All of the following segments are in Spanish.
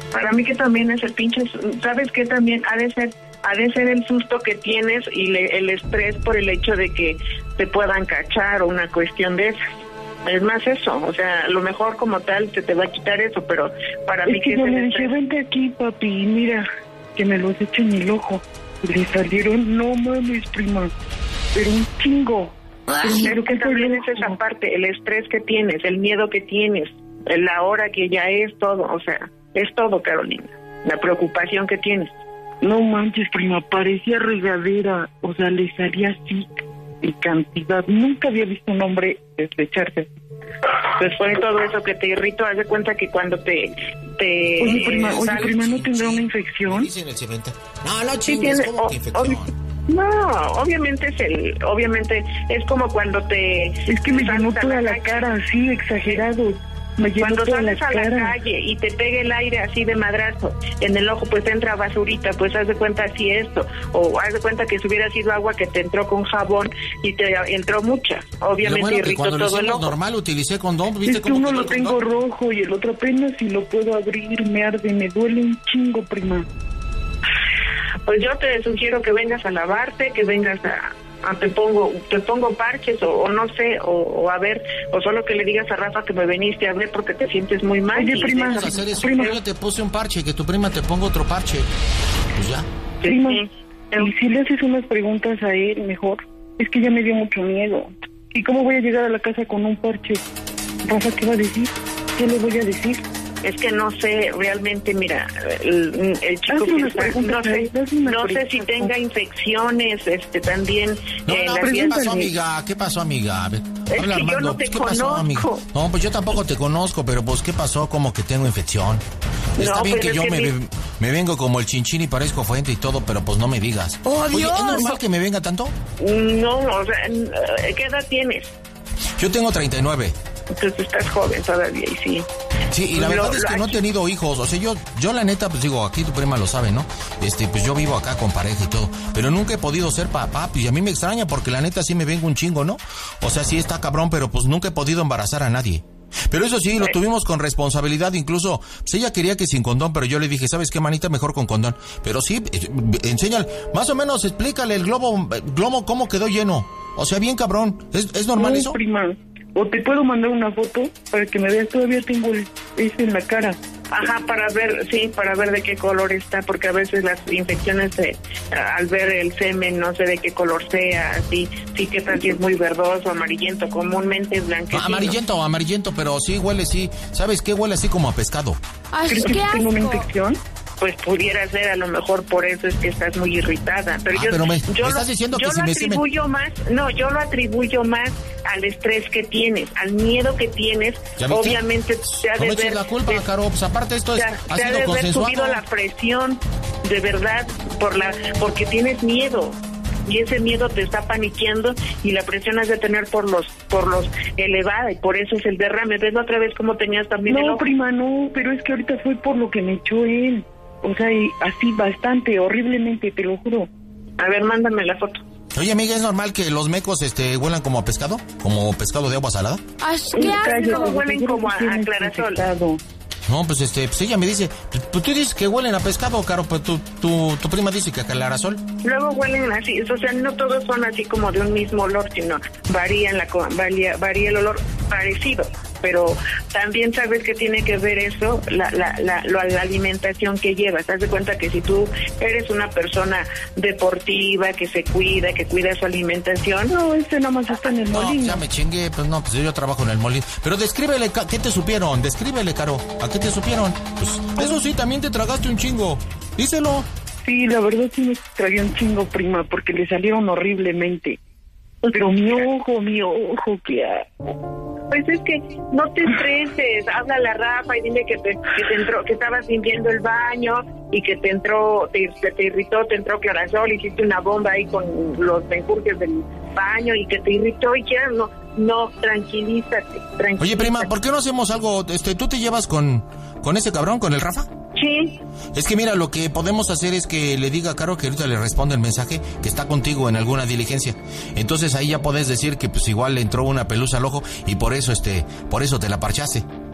Para mí que también es el pinche, ¿sabes qué? También ha de ser el susto que tienes y el estrés por el hecho de que te puedan cachar o una cuestión de esas. Es más eso, o sea, a lo mejor como tal se te va a quitar eso, pero para mí que yo le dije, vente aquí, papi, y mira, que me los eche en el ojo. Y le salieron, no mames, prima, pero un chingo. Pero que también es esa parte, el estrés que tienes, el miedo que tienes, la hora que ya es todo, o sea, es todo, Carolina, la preocupación que tienes. No manches, prima, parecía regadera, o sea, le salía así en cantidad. Nunca había visto un hombre despecharse. Pues fue todo eso que te irritó. Haz de cuenta que cuando te Oye, prima, ¿no tendrá una infección? No chingues, ¿cómo que infección? No, obviamente es como cuando te... Es que me llenó toda la cara así, exagerado. Cuando sales a la calle y te pega el aire así de madrazo en el ojo, pues entra basurita, pues haz de cuenta así esto, o haz de cuenta que si hubiera sido agua que te entró con jabón y te entró mucha, obviamente irritó todo el ojo. Normal utilicé condón, ¿viste? Es que uno lo tengo rojo y el otro apenas si lo puedo abrir, me arde, me duele un chingo, prima. Pues yo te sugiero que vengas a lavarte, que vengas te pongo parches o no sé, o a ver, o solo que le digas a Rafa que me veniste a ver porque te sientes muy mal. Oye, prima, yo te puse un parche, que tu prima te ponga otro parche. Pues ya. Prima, y si le haces unas preguntas a él, mejor. Es que ya me dio mucho miedo. ¿Y cómo voy a llegar a la casa con un parche? Rafa, ¿qué va a decir? ¿Qué le voy a decir? Es que no sé, realmente, mira, el chico no sé si tenga infecciones, también. ¿Qué pasó, amiga? A ver, es que yo no te conozco. No, pues yo tampoco te conozco, pero pues, ¿qué pasó? Como que tengo infección. Está bien que yo me vengo como el chinchín y parezco fuente y todo, pero pues no me digas. ¡Oh, Dios! Oye, ¿es normal que me venga tanto? No, o sea, ¿qué edad tienes? Yo tengo 39. Entonces estás joven todavía y sí. Sí, y la verdad es que no he tenido hijos. O sea, yo la neta, pues digo, aquí tu prima lo sabe, ¿no? Pues yo vivo acá con pareja y todo. Pero nunca he podido ser papá, pues y a mí me extraña porque la neta sí me vengo un chingo, ¿no? O sea, sí está cabrón, pero pues nunca he podido embarazar a nadie. Pero eso sí, lo tuvimos con responsabilidad, incluso, pues ella quería que sin condón, pero yo le dije, ¿sabes qué, manita? Mejor con condón. Pero sí, enséñale, más o menos explícale el globo cómo quedó lleno. O sea, bien cabrón. ¿Es normal eso? Prima. O te puedo mandar una foto para que me veas, todavía tengo eso en la cara. Ajá, para ver de qué color está, porque a veces las infecciones al ver el semen no sé de qué color sea, así, sí que tal si es muy verdoso, amarillento, comúnmente es blanquecino. Amarillento, pero sí huele, sí, ¿sabes qué? Huele así como a pescado. ¿Crees que tengo una infección? Pues pudiera ser, a lo mejor por eso es que estás muy irritada. Pero me estás diciendo que si me atribuyo más, no, yo lo atribuyo más al estrés que tienes, al miedo que tienes. Obviamente te ha de ver la culpa, Caro, pues aparte esto ha sido consensuado. Te ha de haber subido la presión, de verdad, porque tienes miedo. Y ese miedo te está paniqueando y la presión has de tener por los elevada y por eso es el derrame. ¿Ves otra vez cómo tenías también el ojo? No, prima, no, pero es que ahorita fue por lo que me echó él. O sea, y así bastante, horriblemente, te lo juro. A ver, mándame la foto. Oye, amiga, ¿es normal que los mecos huelan como a pescado? ¿Como pescado de agua salada? ¿Qué haces? ¿Cómo huelen como a clarasol? No, pues pues ella me dice, pues tú dices que huelen a pescado, Caro, pues tu prima dice que a clarasol. Luego huelen así, o sea, no todos son así como de un mismo olor, sino varía el olor parecido. Pero también sabes que tiene que ver eso, la alimentación que llevas. Haz de cuenta que si tú eres una persona deportiva, que se cuida, que cuida su alimentación... No, nada más está en el molino. Ya me chingué, pues no, pues yo trabajo en el molino. Pero descríbele, ¿qué te supieron? Descríbele, Caro, ¿a qué te supieron? Pues eso sí, también te tragaste un chingo. Díselo. Sí, la verdad sí me tragué un chingo, prima, porque le salieron horriblemente. Pero mi ojo, ¿qué hago? Pues es que no te estreses, háblale a Rafa y dile que te entró, que estabas limpiando el baño y que te entró, te irritó, te entró clarasol, hiciste una bomba ahí con los menjurjes del baño y que te irritó y ya no, tranquilízate. Oye, prima, ¿por qué no hacemos algo? ¿Tú te llevas con ese cabrón, con el Rafa? Sí. Es que mira, lo que podemos hacer es que le diga a Caro que ahorita le responde el mensaje que está contigo en alguna diligencia. Entonces ahí ya podés decir que pues igual le entró una pelusa al ojo y por eso te la parchaste.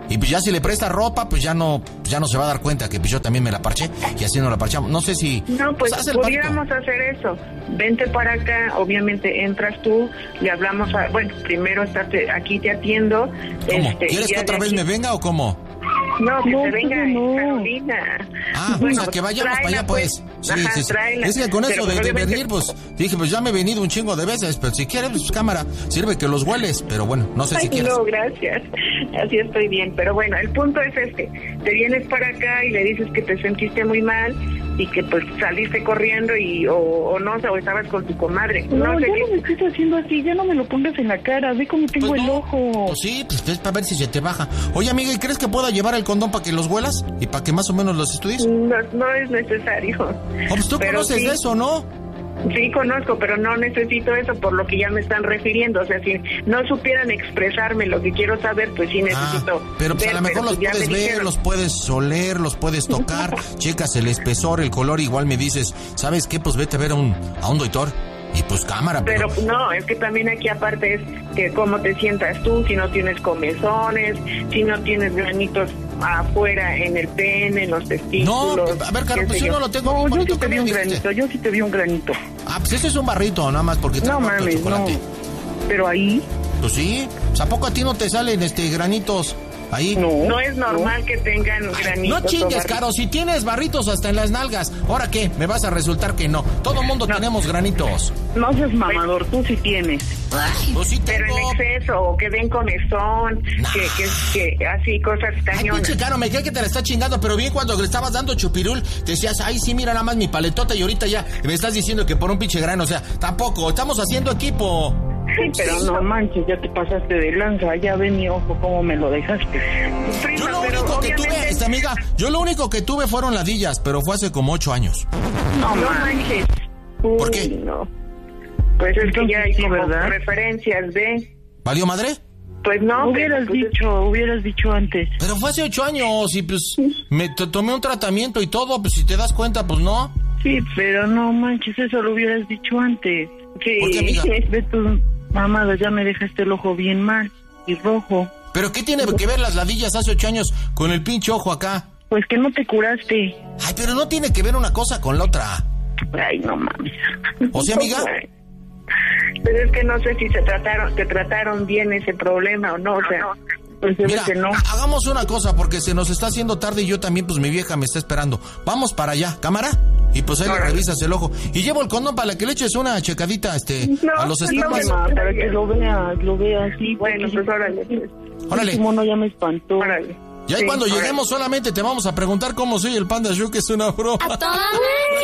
Y pues ya si le presta ropa, pues ya no se va a dar cuenta que pues yo también me la parché y así no la parchamos. No sé si... No, pues pudiéramos hacer eso. Vente para acá, obviamente entras tú, le hablamos a... Bueno, primero aquí te atiendo. ¿Cómo? ¿Quieres que otra vez me venga o cómo? No, que se venga Carolina. Ah, bueno, pues a que vayamos para allá, pues. Sí, ajá, sí. Es que con eso de venir, pues, dije, pues ya me he venido un chingo de veces, pero si quieres, pues cámara, sirve que los hueles, pero bueno, no sé si quieres. No, gracias, así estoy bien, pero bueno, el punto es te vienes para acá y le dices que te sentiste muy mal y que pues saliste corriendo o estabas con tu comadre. No, ya no me estés haciendo así, ya no me lo pongas en la cara, ve cómo tengo el ojo. Pues sí, pues es para ver si se te baja. Oye, amiga, ¿y crees que pueda llevar el condón para que los huelas y para que más o menos los estudies? No es necesario. Pues tú conoces de eso, ¿no? Sí, conozco, pero no necesito eso por lo que ya me están refiriendo. O sea, si no supieran expresarme lo que quiero saber, pues sí necesito. Pero pues a lo mejor los puedes ver, los puedes oler, los puedes tocar, checas el espesor, el color, igual me dices, ¿sabes qué? Pues vete a ver a un doctor. Y pues cámara. Pero no, es que también aquí aparte es que cómo te sientas tú, si no tienes comezones, si no tienes granitos afuera en el pene, en los testículos. No, a ver, Caro, pues yo no lo tengo. No, yo sí te vi un granito, Ah, pues ese es un barrito, nada más porque no mames, no. Pero ahí. Pues sí, ¿a poco a ti no te salen granitos ahí? No es normal que tengan granitos. No chingues, Caro, si tienes barritos hasta en las nalgas, ¿ahora qué? Me vas a resultar que no. Todo mundo tenemos granitos. No seas mamador, tú sí tienes. Pues sí pero tengo. en exceso, o que den comezón, que así cosas cañonas. Ay, pinche Caro, me cree que te la está chingando, pero bien cuando le estabas dando chupirul, decías, ay, sí, mira nada más mi paletota, y ahorita ya me estás diciendo que por un pinche grano, o sea, tampoco, estamos haciendo equipo. Sí, pero no manches, ya te pasaste de lanza, ya ve mi ojo cómo me lo dejaste. Prima, yo lo único que tuve, amiga, yo lo único que tuve fueron ladillas, pero fue hace como 8 años. No manches. ¿Por qué? No. Pues es que ya hay como ¿verdad? referencias de... ¿Valió madre? Pues no. Hubieras dicho antes. Pero fue hace 8 años y pues me tomé un tratamiento y todo, pues si te das cuenta, pues no. Sí, pero no manches, eso lo hubieras dicho antes. Sí. ¿Por qué, amiga? De tu mamada, ya me dejaste el ojo bien mal y rojo. ¿Pero qué tiene que ver las ladillas hace 8 años con el pinche ojo acá? Pues que no te curaste. Ay, pero no tiene que ver una cosa con la otra. Ay, no mames. ¿O sea, amiga? Pero es que no sé si te trataron bien ese problema o no, o sea... Pues mira, que no. Hagamos una cosa, porque se nos está haciendo tarde y yo también, pues mi vieja me está esperando. Vamos para allá, ¿cámara? Y pues ahí le revisas el ojo. Y llevo el condón para que le eches una checadita, a los estómagos. No, para que lo vea así. Bueno, pues órale. Órale. Ese mono ya me espantó. Órale. Y ahí cuando lleguemos solamente te vamos a preguntar cómo soy el Panda Show, que es una broma.